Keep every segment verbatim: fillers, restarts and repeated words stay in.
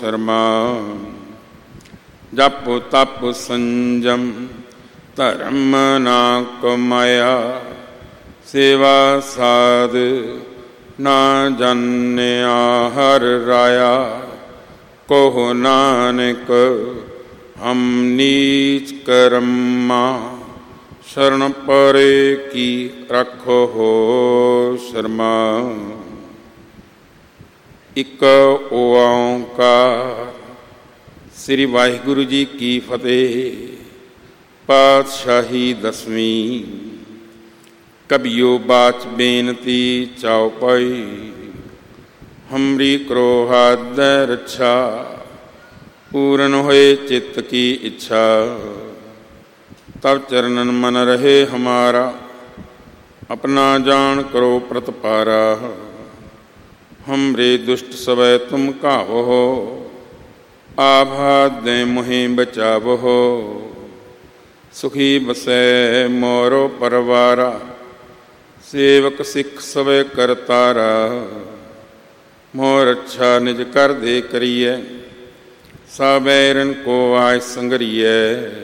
शर्मा जप तप संजम धर्म ना कमाया सेवा साध ना जान्या हर राया कोह नानक हम नीच कर्मा शरण परे की रखो हो शर्मा। एक ओंकार। श्री वाहिगुरु जी की फतेह। पातशाही दसवीं। कबियो बाच बेनती चौपाई हमरी क्रोहाद रक्षा पूर्ण होए चित्त की इच्छा तब चरणन मन रहे हमारा अपना जान करो प्रतपारा। हमरे दुष्ट सवै तुम कावो हो आभाद दे मुहे बचावो हो। सुखी बसै मोरो परवारा सेवक सिख सवै करतारा। मोर अच्छा निज कर दे करिए साबैरन को आय संगरिए।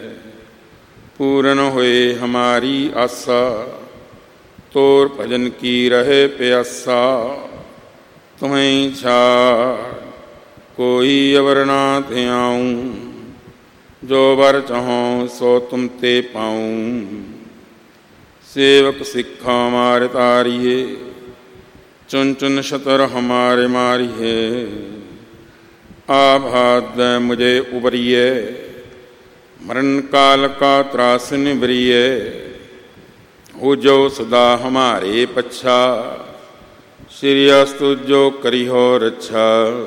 पूर्ण होए हमारी आशा तोर भजन की रहे प्यासा। तुम्हें छाड़ कोई अवर ना ध्याऊं जो वर चाहो सो तुम ते पाऊं। सेवक सिक्खा हमारे तारिये चुन चुन शतर हमारे मारिये। आभाद मुझे उबरिए मरण काल का त्रास निबरिए। हो जो सदा हमारे पच्छा श्री अस्तु जो करी हो रक्षा।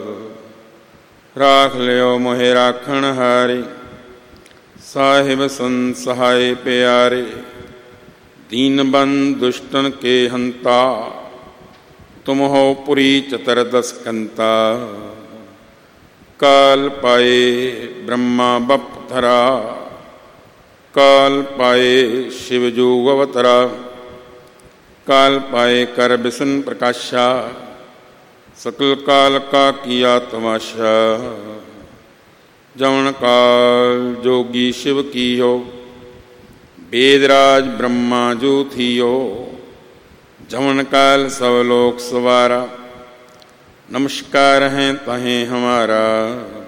राख लियो मोहे राखण हारे साहिब संत सहाय प्यारे। दीन बंद दुष्टन के हंता तुम हो पुरी चतुर्दश कंता। काल पाए ब्रह्मा बप धरा काल पाए शिवजू अवतरा। काल पाए कर बिसन प्रकाशा सकल काल का किया तमाशा। जवन काल जोगी शिव की हो वेदराज ब्रह्मा जो थी हो। जवन काल सब लोक सवारा नमस्कार हैं तहें हमारा।